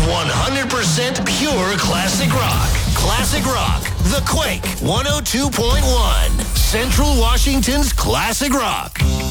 100% pure classic rock. Classic Rock, The Quake, 102.1. Central Washington's Classic Rock.